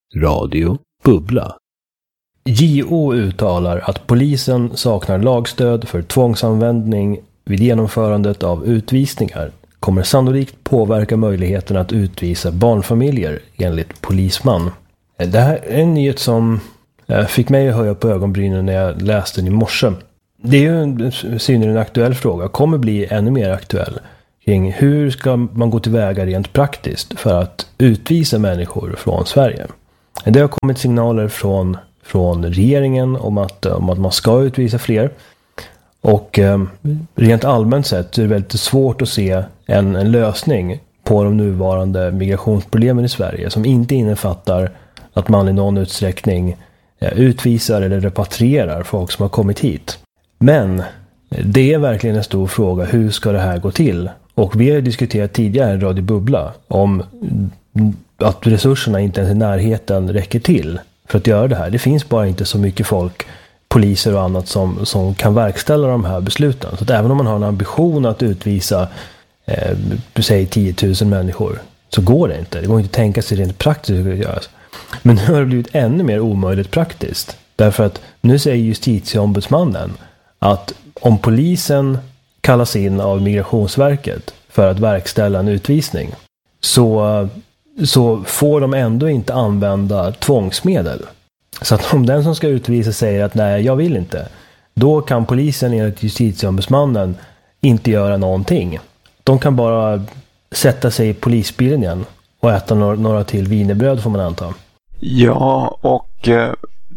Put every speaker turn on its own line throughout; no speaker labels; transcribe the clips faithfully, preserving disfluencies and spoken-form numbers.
Radio Bubbla. J O uttalar att polisen saknar lagstöd för tvångsanvändning vid genomförandet av utvisningar kommer sannolikt påverka möjligheten att utvisa barnfamiljer enligt polisman. Det här är en nyhet som fick mig att höja på ögonbrynen när jag läste den i morse. Det är ju en synnerligen aktuell fråga, kommer bli ännu mer aktuell kring hur ska man gå tillväga rent praktiskt för att utvisa människor från Sverige. Det har kommit signaler från, från regeringen om att, om att man ska utvisa fler. Och eh, rent allmänt sett är det väldigt svårt att se en, en lösning på de nuvarande migrationsproblemen i Sverige som inte innefattar att man i någon utsträckning eh, utvisar eller repatrierar folk som har kommit hit. Men det är verkligen en stor fråga, hur ska det här gå till? Och vi har diskuterat tidigare i Radio Bubbla om att resurserna inte ens i närheten räcker till för att göra det här. Det finns bara inte så mycket folk, poliser och annat som, som kan verkställa de här besluten. Så att även om man har en ambition att utvisa eh, säg tio tusen människor så går det inte. Det går inte att tänka sig rent praktiskt att göra. Men nu har det blivit ännu mer omöjligt praktiskt. Därför att nu säger justitieombudsmannen att om polisen kallas in av Migrationsverket för att verkställa en utvisning så, så får de ändå inte använda tvångsmedel. Så att om den som ska utvisa säger att nej, jag vill inte, då kan polisen enligt justitieombudsmannen inte göra någonting. De kan bara sätta sig i polisbilen igen och äta några, några till wienerbröd får man anta.
Ja, och eh,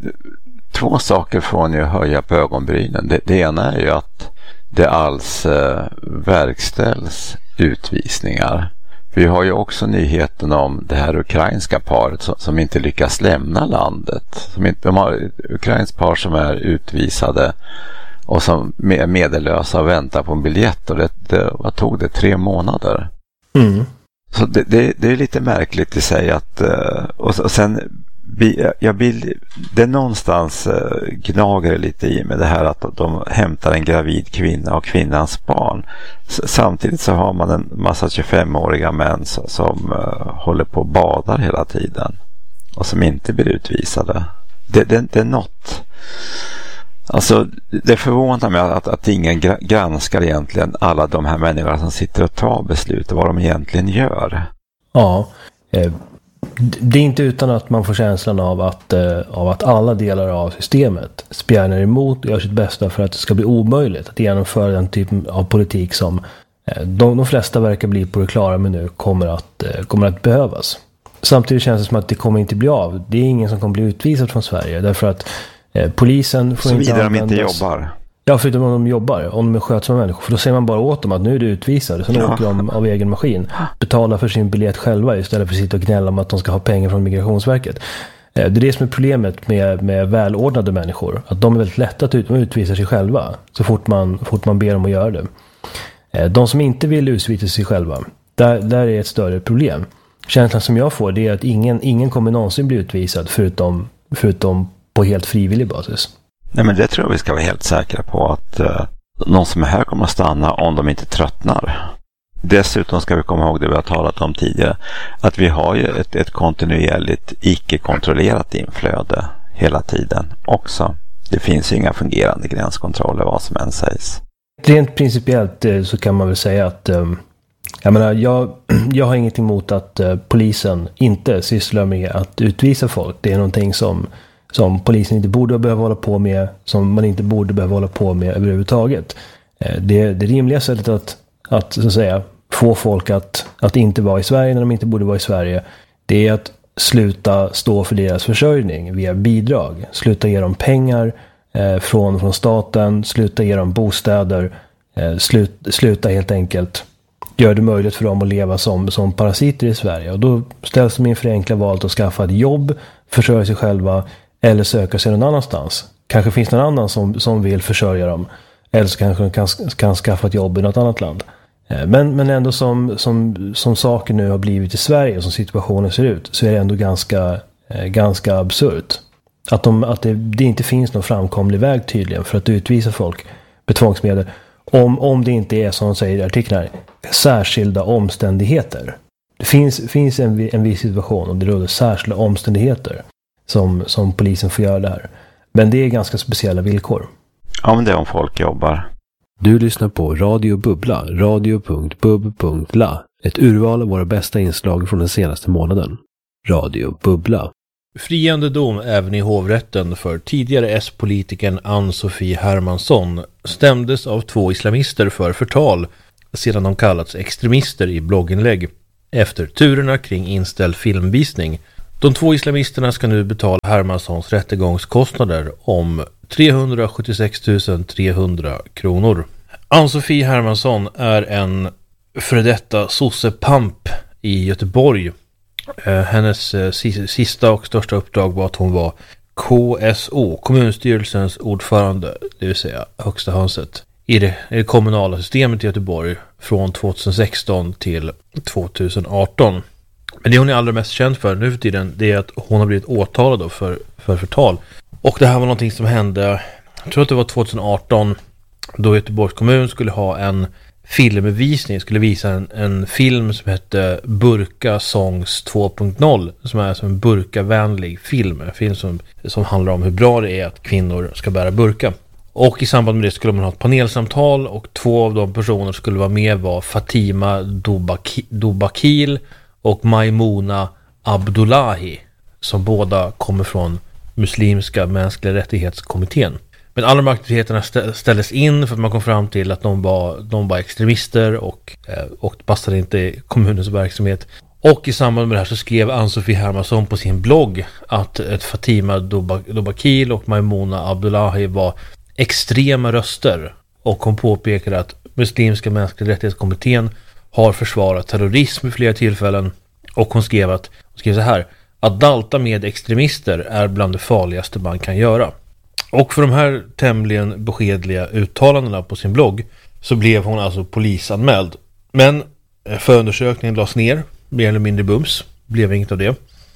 två saker får ni höja på ögonbrynen. Det, det ena är ju att det alls eh, verkställs utvisningar. Vi har ju också nyheten om det här ukrainska paret som, som inte lyckas lämna landet. Som inte, de har ett ukrainskt par som är utvisade och som är medellösa och väntar på en biljett. Och det, det, vad tog det? Tre månader.
Mm.
Så det, det, det är lite märkligt i sig att... Och sen... Jag vill, det någonstans gnager lite i med det här att de hämtar en gravid kvinna och kvinnans barn. Samtidigt så har man en massa tjugofemåriga män som håller på och badar hela tiden och som inte blir utvisade. Det, det, det är något. Alltså, det förvånar mig att, att ingen granskar egentligen alla de här människorna som sitter och tar beslut och vad de egentligen gör.
Ja, eh. Det är inte utan att man får känslan av att, eh, av att alla delar av systemet spjärnar emot och gör sitt bästa för att det ska bli omöjligt att genomföra den typen av politik som eh, de, de flesta verkar bli på det klara med nu kommer att, eh, kommer att behövas. Samtidigt känns det som att det kommer inte bli av. Det är ingen som kommer bli utvisad från Sverige därför att eh, polisen får
så
inte
vidare de inte
användas.
Jobbar.
Ja, förutom om de jobbar, om de är skötsamma människor. För då säger man bara åt dem att nu är du utvisade. Sen ja. åker de av egen maskin. Betala för sin biljett själva istället för att sitta och gnälla om att de ska ha pengar från Migrationsverket. Det är det som är problemet med, med välordnade människor. Att de är väldigt lätta att ut, de utvisar sig själva så fort man, fort man ber dem att göra det. De som inte vill utvisa sig själva, där, där är ett större problem. Känslan som jag får det är att ingen, ingen kommer någonsin bli utvisad förutom, förutom på helt frivillig basis.
Nej, men det tror jag vi ska vara helt säkra på att uh, någon som är här kommer att stanna om de inte tröttnar. Dessutom ska vi komma ihåg det vi har talat om tidigare, att vi har ju ett, ett kontinuerligt icke-kontrollerat inflöde hela tiden också. Det finns ju inga fungerande gränskontroller vad som än sägs.
Rent principiellt så kan man väl säga att um, jag, menar, jag, jag har ingenting emot att uh, polisen inte sysslar med att utvisa folk. Det är någonting som som polisen inte borde behöva hålla på med, som man inte borde behöva hålla på med överhuvudtaget. Det, det rimliga sättet att, att, så att säga, få folk att, att inte vara i Sverige när de inte borde vara i Sverige, det är att sluta stå för deras försörjning via bidrag. Sluta ge dem pengar eh, från, från staten, sluta ge dem bostäder, eh, slut, sluta helt enkelt göra det möjligt för dem att leva som, som parasiter i Sverige. Och då ställs de inför enkla valet att skaffa ett jobb, försörja sig själva, eller söka sig någon annanstans. Kanske finns någon annan som, som vill försörja dem. Eller så kanske de kan, kan skaffa ett jobb i något annat land. Men, men ändå som, som, som saker nu har blivit i Sverige och som situationen ser ut, så är det ändå ganska, ganska absurt. Att, de, att det, det inte finns någon framkomlig väg tydligen för att utvisa folk med tvångsmedel. Om, om det inte är, som de säger i artiklar, särskilda omständigheter. Det finns, finns en, en viss situation och det råder särskilda omständigheter som, som polisen får göra det här. Men det är ganska speciella villkor.
Ja, men det är om folk jobbar.
Du lyssnar på Radio Bubbla, radio punkt bub punkt la. Ett urval av våra bästa inslag från den senaste månaden. Radio Bubbla.
Friande dom även i hovrätten för tidigare S-politikern Ann-Sofie Hermansson stämdes av två islamister för förtal sedan de kallats extremister i blogginlägg efter turerna kring inställd filmvisning. De två islamisterna ska nu betala Hermanssons rättegångskostnader om trehundrasjuttiosex tusen trehundra kronor. Ann-Sofie Hermansson är en före detta sossepamp i Göteborg. Eh, hennes eh, sista och största uppdrag var att hon var K S O, kommunstyrelsens ordförande, det vill säga högsta hönset, i det, i det kommunala systemet i Göteborg från tjugohundrasexton till tjugoarton. Men det hon är allra mest känd för nu för tiden, det är att hon har blivit åtalad då för, för förtal. Och det här var någonting som hände, jag tror att det var tjugoarton, då Göteborgs kommun skulle ha en filmvisning, skulle visa en, en film som hette Burka Songs två punkt noll, som är som en burkavänlig film, en film som, som handlar om hur bra det är att kvinnor ska bära burka. Och i samband med det skulle man ha ett panelsamtal och två av de personer skulle vara med var Fatima Dobaki, Dobakil och Maimuna Abdullahi, som båda kommer från Muslimska mänskliga rättighetskommittén. Men alla de aktiviteterna ställdes in för att man kom fram till att de var, de var extremister och, och det passade inte i kommunens verksamhet. Och i samband med det här så skrev Ann-Sofie Hermansson på sin blogg att ett Fatima Dobakil och Maimuna Abdullahi var extrema röster, och hon påpekade att Muslimska mänskliga rättighetskommittén har försvarat terrorism i flera tillfällen, och hon skrev att hon skrev så här: att dalta med extremister är bland det farligaste man kan göra. Och för de här tämligen beskedliga uttalandena på sin blogg så blev hon alltså polisanmäld. Men förundersökningen lades ner, mer eller mindre bums, blev inget av det.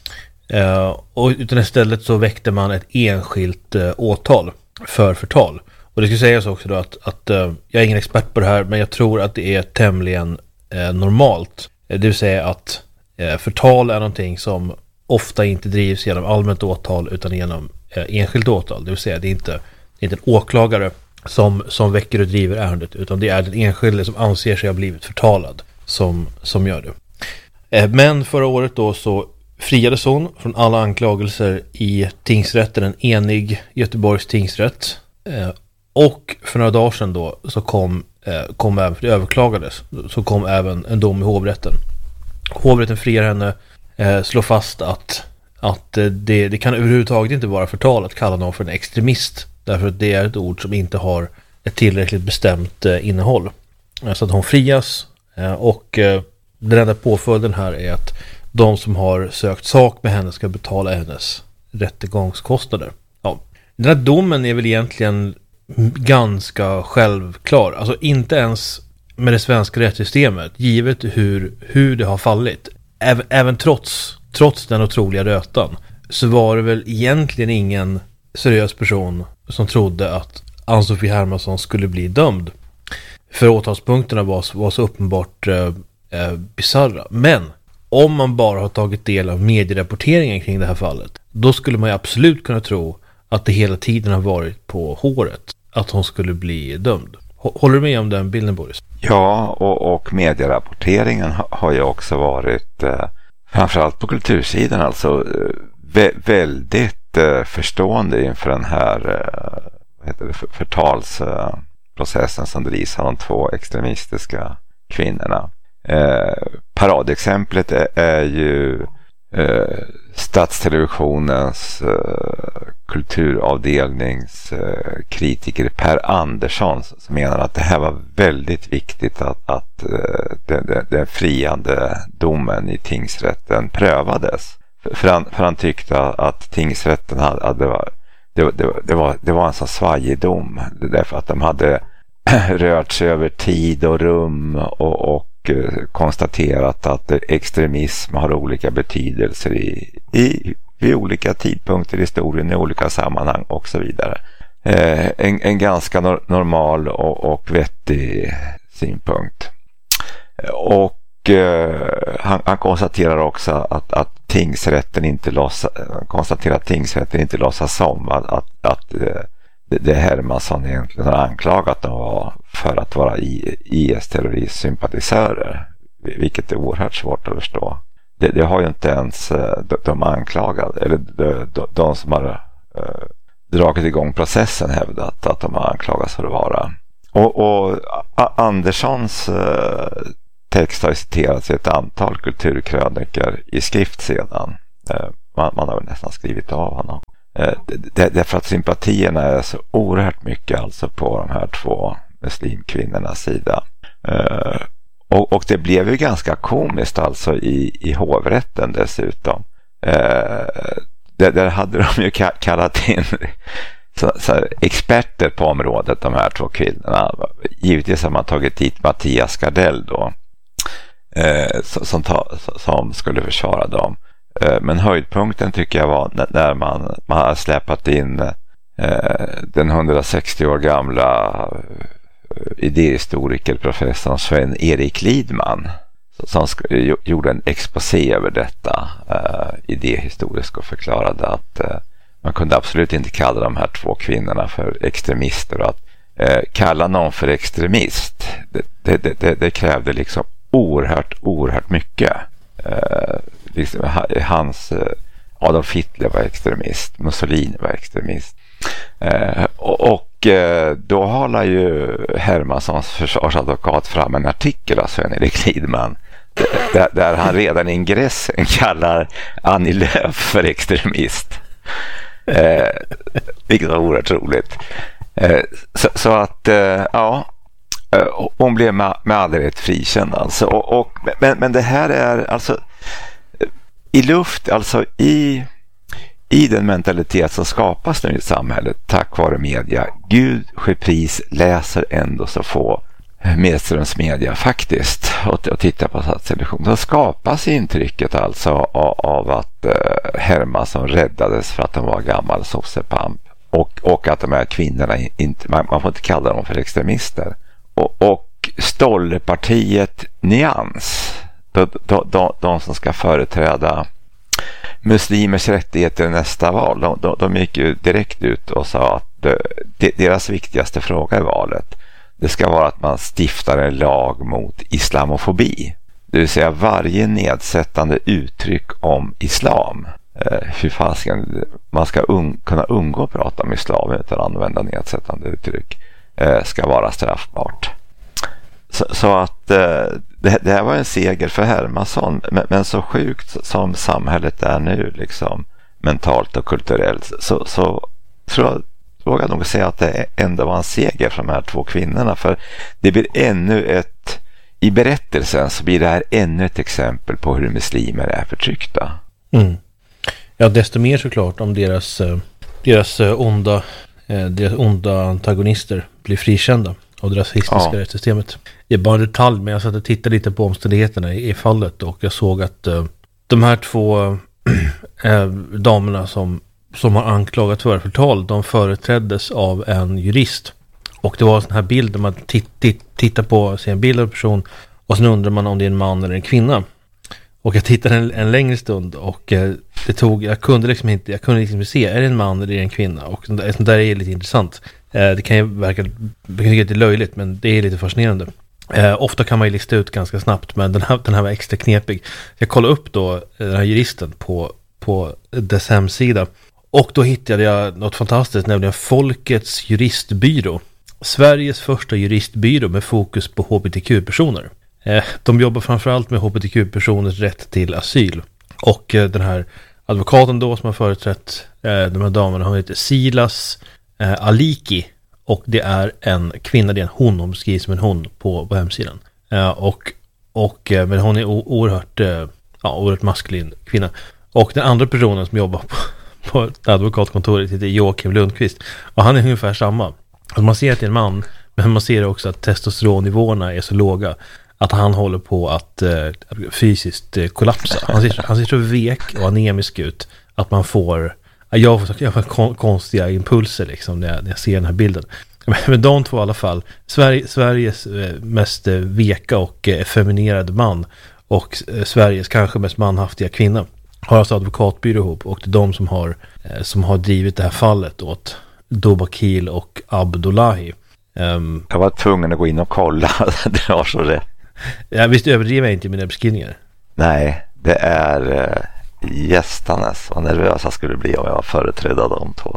Eh, och utan istället så väckte man ett enskilt eh, åtal för förtal. Och det ska sägas också då att, att eh, jag är ingen expert på det här, men jag tror att det är tämligen eh, normalt. Eh, det vill säga att eh, förtal är någonting som ofta inte drivs genom allmänt åtal utan genom eh, enskilt åtal. Det vill säga det är inte, det är inte en åklagare som, som väcker och driver ärendet, utan det är den enskilde som anser sig ha blivit förtalad som, som gör det. Eh, men förra året då så friades hon från alla anklagelser i tingsrätten, en enig Göteborgs tingsrätt. Eh, och för några dagar sedan då så kom, eh, kom även, för det överklagades, så kom även en dom i hovrätten. Hovrätten friar henne, eh, slår fast att, att eh, det, det kan överhuvudtaget inte vara förtal att kalla någon för en extremist, därför att det är ett ord som inte har ett tillräckligt bestämt eh, innehåll. Eh, så att hon frias, eh, och eh, den enda påföljden här är att de som har sökt sak med henne ska betala hennes rättegångskostnader. Ja. Den här domen är väl egentligen ganska självklar. Alltså inte ens med det svenska rättssystemet, givet hur, hur det har fallit. Även, även trots, trots den otroliga rötan, så var det väl egentligen ingen seriös person som trodde att Ann-Sofie Hermansson skulle bli dömd. För åtalspunkterna var, var så uppenbart eh, eh, bizarra. Men om man bara har tagit del av medierapporteringen kring det här fallet, då skulle man ju absolut kunna tro att det hela tiden har varit på håret att hon skulle bli dömd. Håller du med om den bilden, Boris?
Ja, och, och medierapporteringen har, har ju också varit eh, framförallt på kultursidan alltså vä- väldigt eh, förstående inför den här eh, vad heter det, för, förtalsprocessen eh, som drivs av de två extremistiska kvinnorna. Eh, paradexemplet är, är ju eh, Statstelevisionens eh, kulturavdelnings eh, kritiker Per Andersson, som menar att det här var väldigt viktigt att, att eh, den, den, den friande domen i tingsrätten prövades. För, för, han, för han tyckte att tingsrätten hade, hade var, det, det, det, var, det var en sån svajig dom, därför att de hade rört sig över tid och rum och, och konstaterat att extremism har olika betydelser i, i, vid olika tidpunkter i historien, i olika sammanhang och så vidare. Eh, en, en ganska no- normal och, och vettig synpunkt. Och och eh, han, han konstaterar också att, att tingsrätten inte låtsas, konstaterar att tingsrätten inte låtsas om att, att, att eh, det, det Hermansson egentligen har anklagat dem var för att vara I S-terroristsympatisörer, vilket är oerhört svårt att förstå. Det, det har ju inte ens de, de anklagade, eller de, de, de som har eh, dragit igång processen hävdat att de har anklagats för att vara. Och, och Anderssons eh, text har citerats i ett antal kulturkrönikor i skrift sedan. Eh, man, man har väl nästan skrivit av honom. Eh, det, därför att sympatierna är så oerhört mycket alltså på de här två muslimkvinnornas sida. Eh, och, och det blev ju ganska komiskt alltså i, i hovrätten dessutom. Eh, där, där hade de ju kallat in så, så här, experter på området, de här två kvinnorna. Givetvis har man tagit hit Mattias Gardell då, eh, som, ta, som skulle försvara dem. Eh, men höjdpunkten tycker jag var när, när man, man har släpat in eh, den hundrasextio år gamla idéhistoriker professorn Sven-Erik Lidman, som sk- gjorde en exposé över detta eh, idéhistoriskt och förklarade att eh, man kunde absolut inte kalla de här två kvinnorna för extremister, och att eh, kalla någon för extremist det, det, det, det krävde liksom oerhört, oerhört mycket. Eh, liksom, hans eh, Adolf Hitler var extremist, Mussolini var extremist. Eh, och, och eh, då håller ju Hermanssons försvarsadvokat fram en artikel av Sven-Erik Lidman där, där han redan i ingressen kallar Annie Lööf för extremist. Eh, vilket var oerhört roligt. Eh, så, så att eh, ja, hon blev med, med all rätt frikänd alltså. Och, och, men, men det här är alltså i luft, alltså i i den mentalitet som skapas nu i samhället tack vare media. Gud skepris läser ändå så få Medströms media faktiskt och, och tittar på satstelevision. Då skapas intrycket alltså av, av att eh, Hermansson räddades för att de var gammal sossepamp, och, och att de här kvinnorna inte, man, man får inte kalla dem för extremister. Och, och Stollepartiet Nyans, de, de, de, de som ska företräda muslimers rättigheter i nästa val, de, de, de gick ju direkt ut och sa att de, deras viktigaste fråga i valet, det ska vara att man stiftar en lag mot islamofobi. Det vill säga varje nedsättande uttryck om islam. Eh, hur fasken man ska un, kunna undgå att prata om islam utan att använda nedsättande uttryck eh, ska vara straffbart. Så, så att eh, det, det här var en seger för Hermansson, men, men så sjukt som samhället är nu liksom mentalt och kulturellt, så, så tror jag vågar nog säga att det ändå var en seger för de här två kvinnorna, för det blir ännu ett, i berättelsen så blir det här ännu ett exempel på hur muslimer är förtryckta.
Mm. Ja, desto mer såklart om deras, deras onda deras onda antagonister blir frikända av det rasistiska ja. rättssystemet. Det är bara en detalj, men jag satt och tittade lite på omständigheterna i, i fallet, och jag såg att uh, de här två äh, damerna som som har anklagat för förtal, de företräddes av en jurist. Och det var en sån här bild där man t- t- tittar på, ser en bild av en person, och sen undrar man om det är en man eller en kvinna. Och jag tittade en, en längre stund, och eh, det tog, jag kunde liksom inte, jag kunde liksom se, är det en man eller är det en kvinna? Och sånt där, sånt där är lite intressant. Eh, det kan ju verka, det är löjligt, men det är lite fascinerande. Eh, ofta kan man ju lista ut ganska snabbt, men den här, den här var extra knepig. Jag kollade upp då den här juristen på, på dess hemsida. Och då hittade jag något fantastiskt, nämligen Folkets juristbyrå. Sveriges första juristbyrå med fokus på H B T Q-personer. Eh, de jobbar framförallt med H B T Q-personers rätt till asyl. Och eh, den här advokaten då som har företrätt eh, de här damerna, hon heter Silas eh, Aliki. Och det är en kvinna, det är en hon, hon beskrivs som en hon på, på hemsidan. Eh, och, och, eh, men hon är o- oerhört, eh, ja, oerhört maskulin kvinna. Och den andra personen som jobbar på på advokatkontoret heter Joakim Lundqvist, och han är ungefär samma. Alltså man ser att det är en man, men man ser också att testosteronnivåerna är så låga att han håller på att eh, fysiskt eh, kollapsa. Han ser, han ser så vek och anemisk ut att man får, jag får, jag får kon, konstiga impulser liksom när jag, när jag ser den här bilden. Men de två i alla fall, Sverige, Sveriges eh, mest eh, veka och eh, effeminerade man, och eh, Sveriges kanske mest manhaftiga kvinna har alltså advokatbyrå ihop, och det är de som har, eh, som har drivit det här fallet åt Dobakil och Abdullahi. Um,
jag var tvungen att gå in och kolla. Det var så rätt.
Ja, visst överdriver jag inte i mina beskrivningar.
Nej, det är eh, gästarnas. Vad nervösa skulle bli om jag företrädde de två.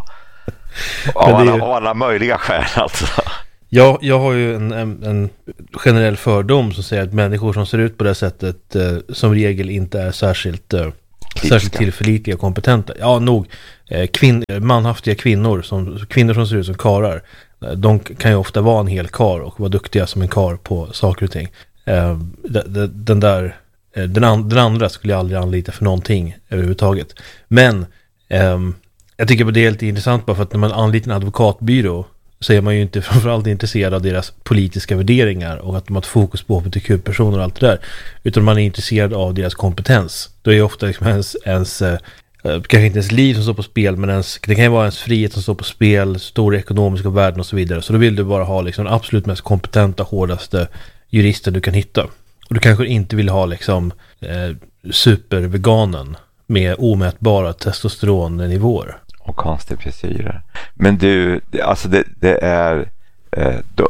Av alla, ju... alla möjliga skäl alltså.
Ja, jag har ju en, en, en generell fördom som säger att människor som ser ut på det sättet eh, som regel inte är särskilt, eh, särskilt tillförlitliga och kompetenta. Ja, nog. Eh, kvin- manhaftiga kvinnor som, kvinnor som ser ut som karar, de kan ju ofta vara en hel kar och vara duktiga som en kar på saker och ting. Eh, den där den, an, den andra skulle jag aldrig anlita för någonting överhuvudtaget. Men eh, jag tycker att det är lite intressant bara för att när man anlitar en advokatbyrå så är man ju inte framförallt intresserad av deras politiska värderingar och att de har ett fokus på H B T Q-personer och allt det där, utan man är intresserad av deras kompetens. Då är ju ofta liksom ens, ens eh, kanske inte ens liv som står på spel, men ens, det kan ju vara ens frihet som står på spel, stora ekonomiska värden och så vidare. Så då vill du bara ha liksom den absolut mest kompetenta, hårdaste juristen du kan hitta. Och du kanske inte vill ha liksom eh, superveganen med omätbara testosteronnivåer.
Och konstig frisyrer. Men du, alltså det, det är eh, då,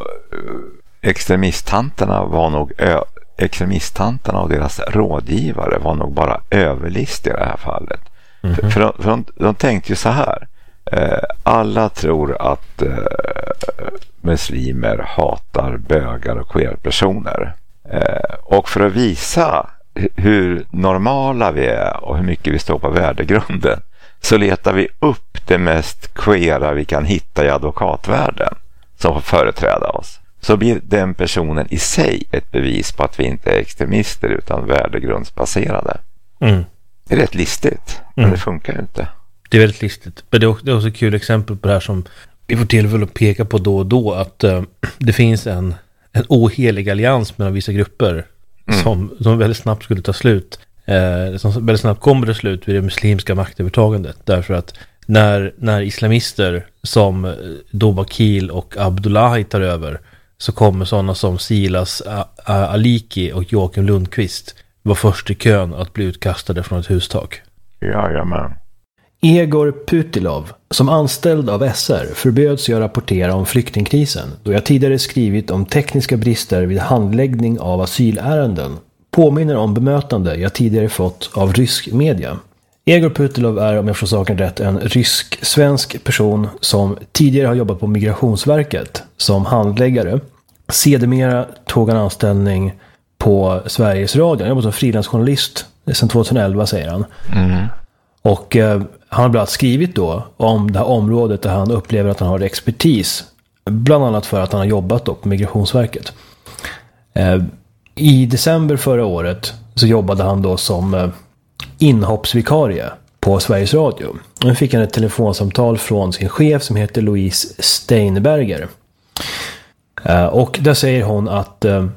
extremisttanterna var nog ö, extremisttanterna och deras rådgivare var nog bara överlistiga i det här fallet. Mm-hmm. För, för, de, för de, de tänkte ju så här. Eh, alla tror att eh, muslimer hatar bögar och queerpersoner. Eh, och för att visa hur normala vi är och hur mycket vi står på värdegrunden så letar vi upp det mest queera vi kan hitta i advokatvärlden som får företräda oss. Så blir den personen i sig ett bevis på att vi inte är extremister utan värdegrundsbaserade.
Mm.
Det är rätt listigt, men mm. det funkar ju inte.
Det är väldigt listigt. Men det är också, det är också ett kul exempel på det här som vi får tillfälle att peka på då och då, att uh, det finns en, en ohelig allians mellan vissa grupper mm. som, som väldigt snabbt skulle ta slut. Eh, som väldigt snabbt kommer det slut vid det muslimska maktövertagandet, därför att när, när islamister som Dobakil och Abdullahi tar över så kommer sådana som Silas Aliki och Joakim Lundqvist var först i kön att bli utkastade från ett hustak.
Jajamän.
Egor Putilov, som anställd av S R, förbjöds jag rapportera om flyktingkrisen då jag tidigare skrivit om tekniska brister vid handläggning av asylärenden. Påminner om bemötande jag tidigare fått av rysk media. Egor Putilov är, om jag får saken rätt, en rysk-svensk person som tidigare har jobbat på Migrationsverket som handläggare. Sedermera tog han anställning på Sveriges Radio. Han jobbat som frilansjournalist sedan tjugoelva, säger han. Mm. Och eh, han har bland annat skrivit då om det här området där han upplever att han har expertis. Bland annat för att han har jobbat då på Migrationsverket. Eh, I december förra året så jobbade han då som eh, inhoppsvikarie på Sveriges Radio. Och nu fick han ett telefonsamtal från sin chef som heter Louise Steinberger. Eh, och där säger hon att eh,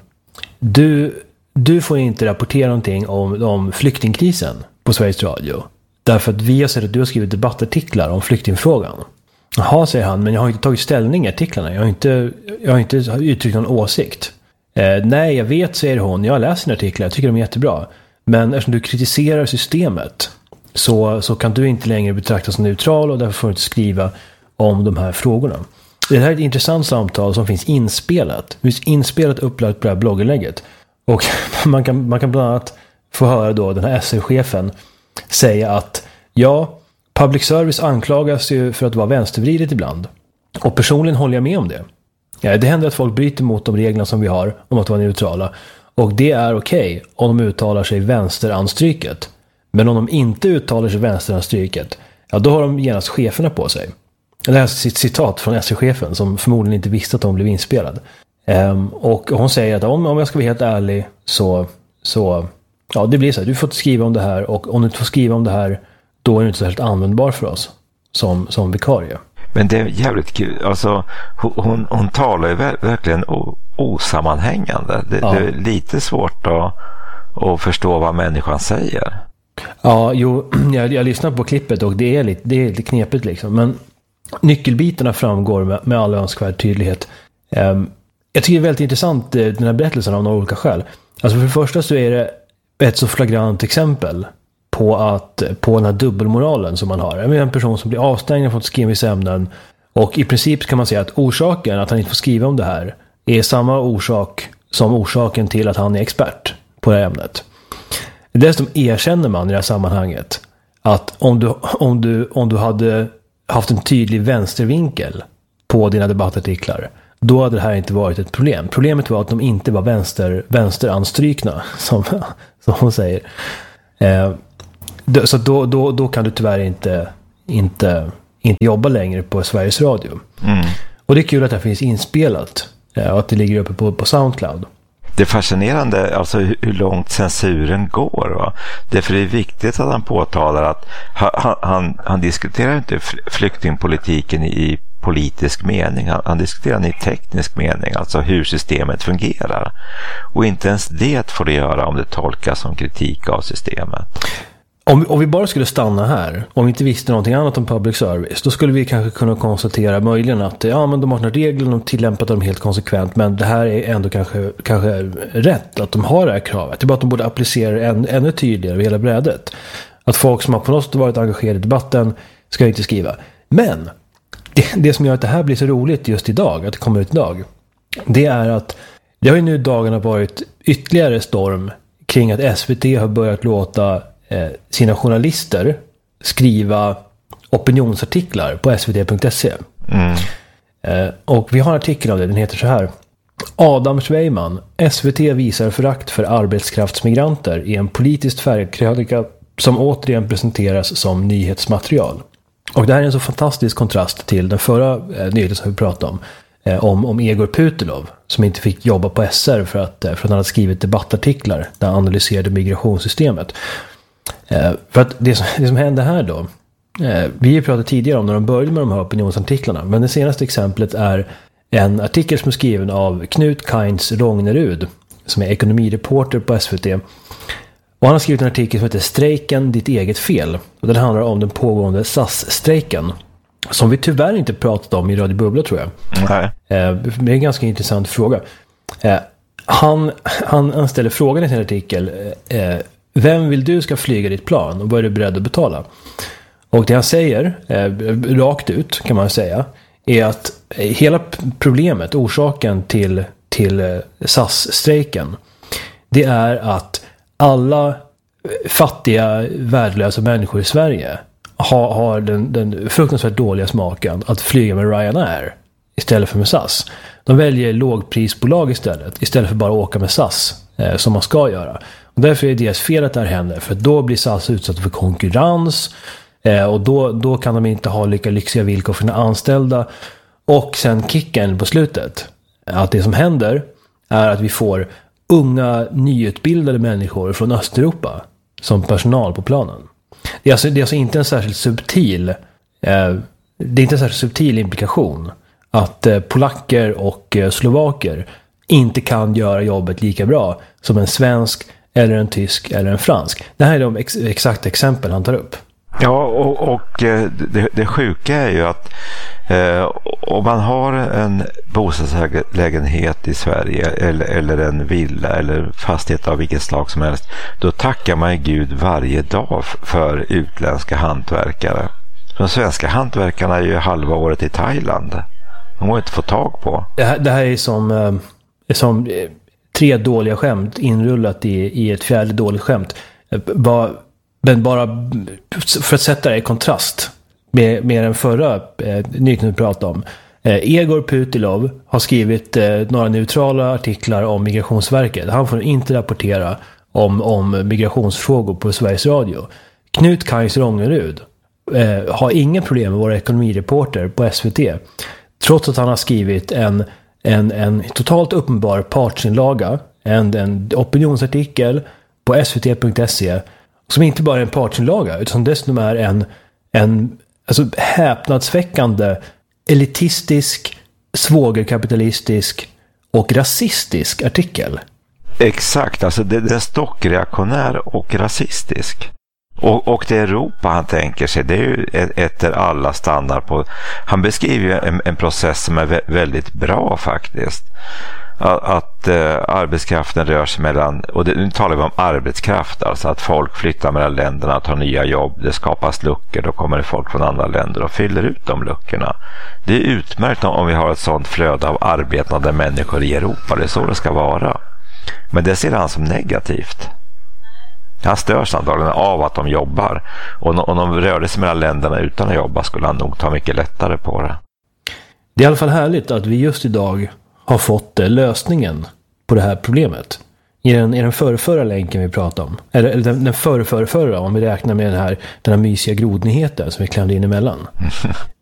du, du får inte rapportera någonting om, om flyktingkrisen på Sveriges Radio. Därför att vi har sett att du har skrivit debattartiklar om flyktingfrågan. Jaha, säger han, men jag har inte tagit ställning i artiklarna. Jag har inte, jag har inte uttryckt någon åsikt. Eh, nej, jag vet, säger hon. Jag har läst dina artiklar, jag tycker de är jättebra. Men eftersom du kritiserar systemet så, så kan du inte längre betraktas som neutral och därför får du inte skriva om de här frågorna. Det här är ett intressant samtal som finns inspelat. Det finns inspelat upplagt på det här blogginlägget. Och man kan, man kan bland annat få höra då den här S R-chefen säga att ja, public service anklagas ju för att vara vänstervridet ibland. Och personligen håller jag med om det. Ja, det händer att folk bryter mot de reglerna som vi har om att vara neutrala. Och det är okej okay om de uttalar sig vänsteranstryket. Men om de inte uttalar sig vänsteranstryket, ja, då har de genast cheferna på sig. Det här är sitt citat från S R-chefen som förmodligen inte visste att de blev inspelad. Um, och hon säger att om, om jag ska vara helt ärlig så, så ja, det blir så här. Du får inte skriva om det här, och om du inte får skriva om det här, då är det inte så helt användbar för oss som, som vikarie.
Men det är jävligt kul. Alltså, hon, hon talar ju verkligen osammanhängande. Det, ja. det är lite svårt att, att förstå vad människan säger.
Ja, jo, jag, jag lyssnar på klippet och det är lite, det är lite knepigt liksom. Men nyckelbitarna framgår med, med all önskvärd tydlighet. Um, jag tycker det är väldigt intressant den här berättelsen av några olika skäl. Alltså för det första så är det ett så flagrant exempel på, att, på den här dubbelmoralen som man har. En person som blir avstängd från att skriva vissa ämnen, och i princip kan man säga att orsaken att han inte får skriva om det här är samma orsak som orsaken till att han är expert på det här ämnet. Dessutom erkänner man i det här sammanhanget att om du, om du, om du hade haft en tydlig vänstervinkel på dina debattartiklar, då hade det här inte varit ett problem. Problemet var att de inte var vänster, vänsteranstrykna, som, som hon säger. Eh, så då, då, då kan du tyvärr inte, inte, inte jobba längre på Sveriges Radio. Mm. Och det är kul att det finns inspelat och att det ligger uppe på, på SoundCloud.
Det är fascinerande alltså hur långt censuren går. Va? Därför är det viktigt att han påtalar att han, han, han diskuterar inte flyktingpolitiken i politisk mening. Han, han diskuterar den i teknisk mening, alltså hur systemet fungerar. Och inte ens det får det göra om det tolkas som kritik av systemet.
Om, om vi bara skulle stanna här, om vi inte visste någonting annat om public service, då skulle vi kanske kunna konstatera möjligen att ja, men de har några regler, de tillämpar dem helt konsekvent, men det här är ändå kanske, kanske rätt att de har det här kravet. Det är bara att de borde applicera det än, ännu tydligare över hela brädet. Att folk som har på något sätt varit engagerade i debatten ska inte skriva. Men det, det som gör att det här blir så roligt just idag, att det kommer ut idag, det är att det har ju nu dagarna varit ytterligare storm kring att S V T har börjat låta sina journalister skriva opinionsartiklar på s v t punkt se. Mm. Eh, och vi har en artikel av det, den heter så här: Adam Sveiman, S V T visar förakt för arbetskraftsmigranter i en politiskt färgkrönika som återigen presenteras som nyhetsmaterial. Och det här är en så fantastisk kontrast till den förra eh, nyheten som vi pratade om, eh, om, om Egor Putilov, som inte fick jobba på S R för att, för att han hade skrivit debattartiklar där han analyserade migrationssystemet. Eh, för att det som, det som hände här då, eh, vi har pratat tidigare om när de började med de här opinionsartiklarna, men det senaste exemplet är en artikel som är skriven av Knut Kainz Rognerud, som är ekonomireporter på S V T. Och han har skrivit en artikel som heter Strejken, ditt eget fel. Och den handlar om den pågående S A S-strejken, som vi tyvärr inte pratat om i Radio Bubbla, tror jag.
Nej.
Eh, det är en ganska intressant fråga. Eh, han, han, han ställer frågan i sin artikel: eh, vem vill du ska flyga ditt plan och vad är du beredd att betala? Och det han säger, eh, rakt ut kan man säga, är att hela problemet, orsaken till, till eh, S A S-strejken, det är att alla fattiga, värdelösa människor i Sverige har, har den, den fruktansvärt dåliga smaken att flyga med Ryanair istället för med S A S. De väljer lågprisbolag istället, istället för bara att åka med S A S, eh, som man ska göra. Och därför är det deras fel att det här händer, för då blir S A S utsatt för konkurrens, eh, och då, då kan de inte ha lika lyxiga villkor för sina anställda. Och sen kicken på slutet, att det som händer är att vi får unga, nyutbildade människor från Östeuropa som personal på planen. Det är alltså, det är alltså inte en särskilt subtil eh, det är inte en särskilt subtil implikation att eh, polacker och eh, slovaker inte kan göra jobbet lika bra som en svensk eller en tysk eller en fransk. Det här är de ex- exakta exempel han tar upp.
Ja, och, och det, det sjuka är ju att eh, om man har en bostadslägenhet i Sverige eller, eller en villa eller fastighet av vilket slag som helst, då tackar man Gud varje dag för utländska hantverkare. De svenska hantverkarna är ju halva året i Thailand. De har inte fått tag på.
Det här, det här är som, eh, som eh, tre dåliga skämt inrullat i, i ett fjärde dåligt skämt. Eh, bara Men bara för att sätta det i kontrast med, med den förra eh, nyheten vi pratade om. Eh, Egor Putilov har skrivit eh, några neutrala artiklar om Migrationsverket. Han får inte rapportera om, om migrationsfrågor på Sveriges Radio. Knut Kainz Rognerud eh, har ingen problem med våra ekonomireporter på S V T. Trots att han har skrivit en, en, en totalt uppenbar partsinlaga, en, en opinionsartikel på s v t punkt se, som inte bara är en partsinlaga, utan som dessutom är en, en alltså, häpnadsväckande, elitistisk, svågerkapitalistisk och rasistisk artikel.
Exakt, alltså det, det är stockreaktionär och rasistisk. Och, och det Europa han tänker sig, det är ju ett, ett där alla stannar på. Han beskriver en, en process som är vä- väldigt bra faktiskt. att, att uh, arbetskraften rör sig mellan, och det, nu talar vi om arbetskraft, alltså att folk flyttar mellan länderna och tar nya jobb, det skapas luckor, då kommer det folk från andra länder och fyller ut de luckorna. Det är utmärkt om, om vi har ett sådant flöde av arbetande människor i Europa, det är så det ska vara. Men det ser han som negativt. Han störs antagligen av att de jobbar. Och om de rörde sig mellan länderna utan att jobba skulle han nog ta mycket lättare på det.
Det är i alla fall härligt att vi just idag har fått lösningen på det här problemet. I den, i den förrförra länken vi pratade om. Eller, eller den, den förrförra, om vi räknar med den här, den här mysiga grodnyheten som vi klämde in emellan.